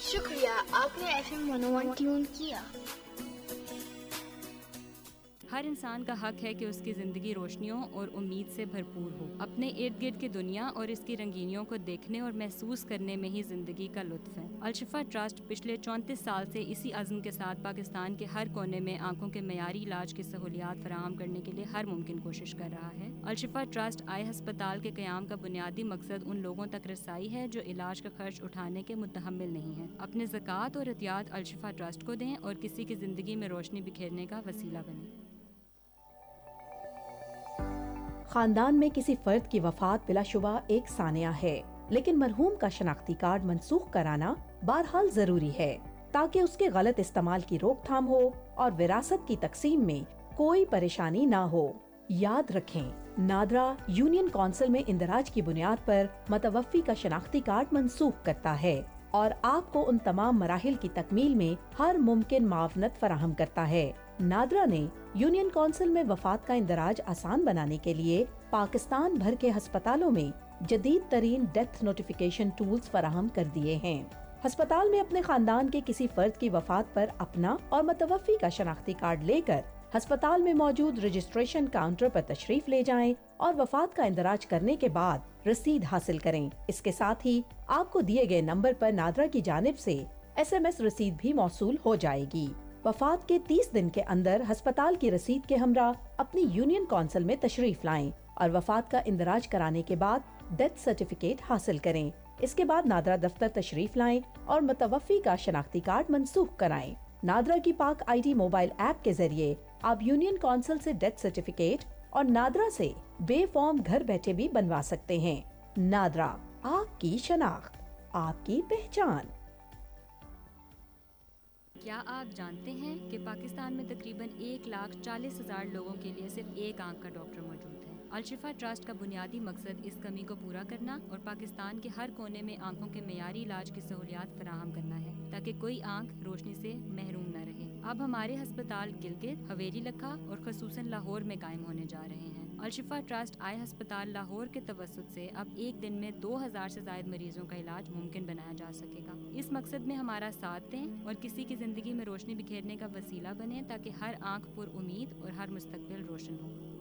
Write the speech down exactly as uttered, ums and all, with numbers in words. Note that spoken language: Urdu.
شکریہ، آپ نے ایف ایم ون او ون ٹیون کیا۔ ہر انسان کا حق ہے کہ اس کی زندگی روشنیوں اور امید سے بھرپور ہو۔ اپنے ارد گرد کی دنیا اور اس کی رنگینیوں کو دیکھنے اور محسوس کرنے میں ہی زندگی کا لطف ہے۔ الشفا ٹرسٹ پچھلے چونتیس سال سے اسی عزم کے ساتھ پاکستان کے ہر کونے میں آنکھوں کے معیاری علاج کی سہولیات فراہم کرنے کے لیے ہر ممکن کوشش کر رہا ہے۔ الشفا ٹرسٹ آئی ہسپتال کے قیام کا بنیادی مقصد ان لوگوں تک رسائی ہے جو علاج کا خرچ اٹھانے کے متحمل نہیں ہیں۔ اپنے زکوٰۃ اور عطیات الشفا ٹرسٹ کو دیں اور کسی کی زندگی میں روشنی بکھیرنے کا وسیلہ بنیں۔ خاندان میں کسی فرد کی وفات بلا شبہ ایک سانحہ ہے، لیکن مرحوم کا شناختی کارڈ منسوخ کرانا بہرحال ضروری ہے تاکہ اس کے غلط استعمال کی روک تھام ہو اور وراثت کی تقسیم میں کوئی پریشانی نہ ہو۔ یاد رکھیں، نادرا یونین کونسل میں اندراج کی بنیاد پر متوفی کا شناختی کارڈ منسوخ کرتا ہے اور آپ کو ان تمام مراحل کی تکمیل میں ہر ممکن معاونت فراہم کرتا ہے۔ نادرا نے یونین کونسل میں وفات کا اندراج آسان بنانے کے لیے پاکستان بھر کے ہسپتالوں میں جدید ترین ڈیتھ نوٹیفیکیشن ٹولز فراہم کر دیے ہیں۔ ہسپتال میں اپنے خاندان کے کسی فرد کی وفات پر اپنا اور متوفی کا شناختی کارڈ لے کر ہسپتال میں موجود رجسٹریشن کاؤنٹر پر تشریف لے جائیں اور وفات کا اندراج کرنے کے بعد رسید حاصل کریں۔ اس کے ساتھ ہی آپ کو دیے گئے نمبر پر نادرا کی جانب سے ایس ایم ایس رسید بھی موصول ہو جائے گی۔ وفات کے تیس دن کے اندر ہسپتال کی رسید کے ہمراہ اپنی یونین کونسل میں تشریف لائیں اور وفات کا اندراج کرانے کے بعد ڈیتھ سرٹیفکیٹ حاصل کریں۔ اس کے بعد نادرا دفتر تشریف لائیں اور متوفی کا شناختی کارڈ منسوخ کرائیں۔ نادرا کی پاک آئی ڈی موبائل ایپ کے ذریعے آپ یونین کونسل سے ڈیتھ سرٹیفکیٹ اور نادرا سے بے فارم گھر بیٹھے بھی بنوا سکتے ہیں۔ نادرا، آپ کی شناخت، آپ کی پہچان۔ کیا آپ جانتے ہیں کہ پاکستان میں تقریباً ایک لاکھ چالیس ہزار لوگوں کے لیے صرف ایک آنکھ کا ڈاکٹر موجود ہے؟ الشفا ٹرسٹ کا بنیادی مقصد اس کمی کو پورا کرنا اور پاکستان کے ہر کونے میں آنکھوں کے معیاری علاج کی سہولیات فراہم کرنا ہے تاکہ کوئی آنکھ روشنی سے محروم نہ رہے۔ اب ہمارے ہسپتال گلگت، حویلی لکھا اور خصوصاً لاہور میں قائم ہونے جا رہے ہیں۔ الشفا ٹرسٹ آئی ہسپتال لاہور کے توسط سے اب ایک دن میں دو ہزار سے زائد مریضوں کا علاج ممکن بنایا جا سکے گا۔ اس مقصد میں ہمارا ساتھ دیں اور کسی کی زندگی میں روشنی بکھیرنے کا وسیلہ بنیں تاکہ ہر آنکھ پر امید اور ہر مستقبل روشن ہو۔